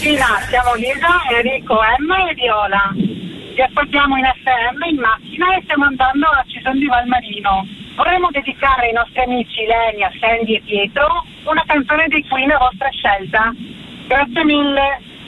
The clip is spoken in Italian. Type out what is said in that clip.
mattina siamo Lisa, Enrico, Emma e Viola. Vi ascoltiamo in FM, in macchina e stiamo andando a Cison di Valmarino. Vorremmo dedicare ai nostri amici Lenia, Sandy e Pietro una canzone dei Queen a vostra scelta. Grazie mille.